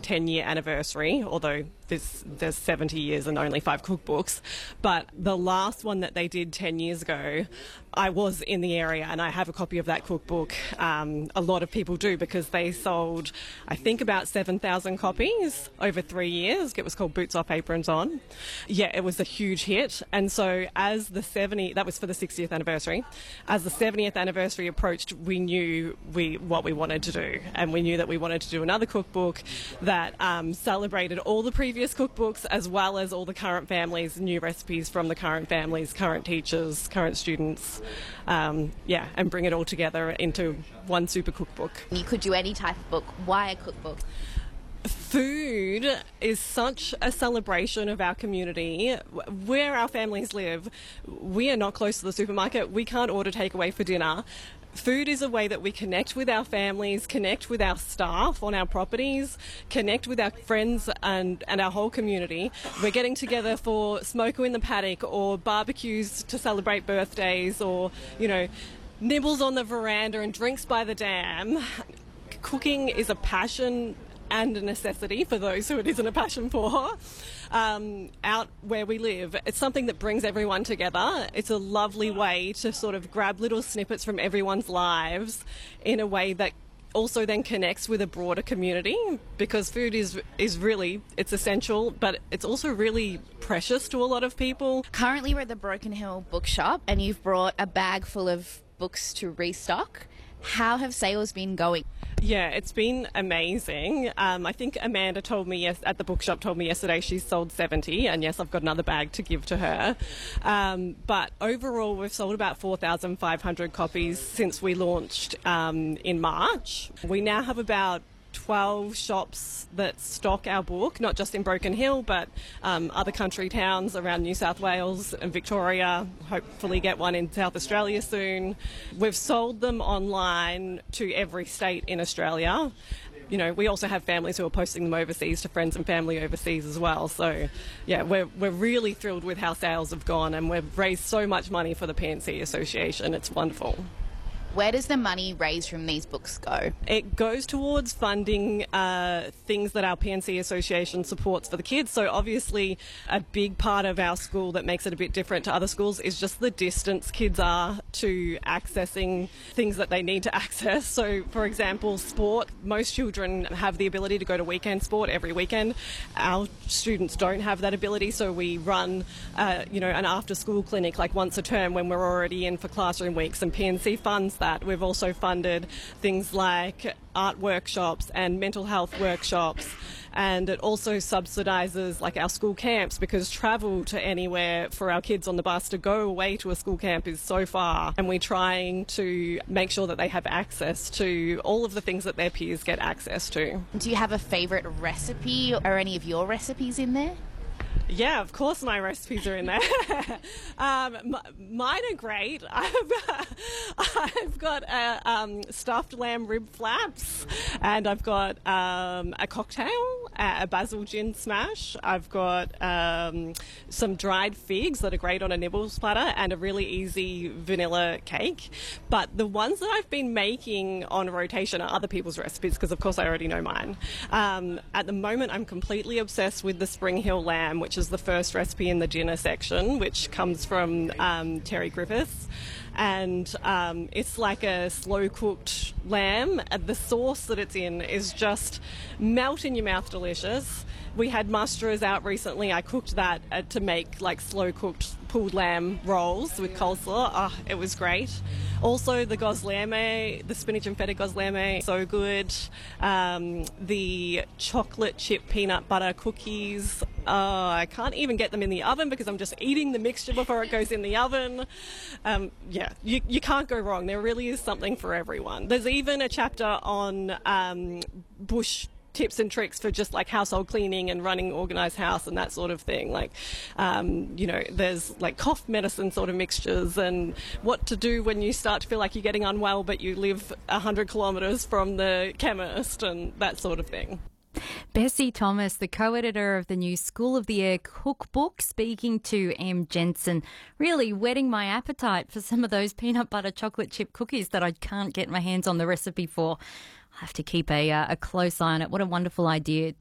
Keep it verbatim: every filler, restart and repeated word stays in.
ten-year anniversary, although this, there's seventy years and only five cookbooks. But the last one that they did ten years ago, I was in the area and I have a copy of that cookbook. Um, a lot of people do because they sold, I think, about seven thousand copies over three years. It was called Boots Off, Aprons On. Yeah, it was a huge hit. And so as the seventy, that was for the sixtieth anniversary, as the seventieth anniversary approached, we knew we what we wanted to do. And we knew that we wanted to do another cookbook that um, celebrated all the previous cookbooks as well as all the current families, new recipes from the current families, current teachers, current students. Um, yeah, and bring it all together into one super cookbook. You could do any type of book. Why a cookbook? Food is such a celebration of our community. Where our families live, we are not close to the supermarket. We can't order takeaway for dinner. Food is a way that we connect with our families, connect with our staff on our properties, connect with our friends and, and our whole community. We're getting together for smoko in the paddock or barbecues to celebrate birthdays or, you know, nibbles on the veranda and drinks by the dam. Cooking is a passion and a necessity for those who it isn't a passion for. Um, out where we live, it's something that brings everyone together. It's a lovely way to sort of grab little snippets from everyone's lives in a way that also then connects with a broader community, because food is is really, it's essential, but it's also really precious to a lot of people. Currently we're at the Broken Hill Bookshop and you've brought a bag full of books to restock. How have sales been going? Yeah, it's been amazing. Um, I think Amanda told me yes, at the bookshop told me yesterday she's sold seventy, and yes, I've got another bag to give to her. Um, but overall, we've sold about four thousand five hundred copies since we launched um, in March. We now have about twelve shops that stock our book, not just in Broken Hill, but um, other country towns around New South Wales and Victoria. Hopefully get one in South Australia soon. We've sold them online to every state in Australia. You know, we also have families who are posting them overseas to friends and family overseas as well. So, yeah, we're we're really thrilled with how sales have gone, and we've raised so much money for the P N C Association. It's wonderful. Where does the money raised from these books go? It goes towards funding uh, things that our P N C Association supports for the kids. So obviously a big part of our school that makes it a bit different to other schools is just the distance kids are to accessing things that they need to access. So, for example, sport. Most children have the ability to go to weekend sport every weekend. Our students don't have that ability, so we run uh, you know, an after-school clinic like once a term when we're already in for classroom weeks, and P N C funds that. We've also funded things like art workshops and mental health workshops, and it also subsidises like our school camps, because travel to anywhere for our kids on the bus to go away to a school camp is so far, and we're trying to make sure that they have access to all of the things that their peers get access to. Do you have a favourite recipe or any of your recipes in there? Yeah, of course my recipes are in there. um, m- mine are great. I've, I've got a, um, stuffed lamb rib flaps, and I've got um, a cocktail, a basil gin smash. I've got um, some dried figs that are great on a nibbles platter, and a really easy vanilla cake. But the ones that I've been making on rotation are other people's recipes, because of course I already know mine. Um, at the moment I'm completely obsessed with the Spring Hill lamb, which is the first recipe in the dinner section, which comes from um, Terry Griffiths. And um, it's like a slow-cooked lamb. And the sauce that it's in is just melt-in-your-mouth delicious. We had mustras out recently. I cooked that uh, to make like slow-cooked pulled lamb rolls with coleslaw. Oh, it was great. Also, the gozleme, the spinach and feta gozleme, so good. Um, the chocolate chip peanut butter cookies. Oh, I can't even get them in the oven because I'm just eating the mixture before it goes in the oven. Um, yeah, you, you can't go wrong. There really is something for everyone. There's even a chapter on um, bush tips and tricks for just like household cleaning and running organised house and that sort of thing. Like, um, you know, there's like cough medicine sort of mixtures, and what to do when you start to feel like you're getting unwell but you live one hundred kilometres from the chemist and that sort of thing. Bessie Thomas, the co-editor of the new School of the Air cookbook, speaking to Em Jensen, really whetting my appetite for some of those peanut butter chocolate chip cookies that I can't get my hands on the recipe for. I have to keep a, uh, a close eye on it. What a wonderful idea